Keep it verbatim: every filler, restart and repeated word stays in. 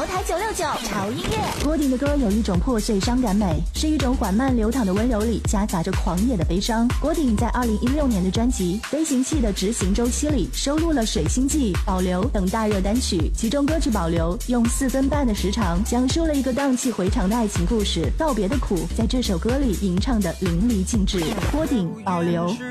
茅台九六九潮音乐。 郭顶的歌有一种破碎伤感美，是一种缓慢流淌的温柔里夹杂着狂野的悲伤。郭顶在二零一六年的专辑《飞行器的执行周期》里收录了《水星记》、《保留》等大热单曲，其中歌曲《保留》用四分半的时长讲述了一个荡气回肠的爱情故事，告别的苦在这首歌里吟唱的淋漓尽致。郭顶《保留》。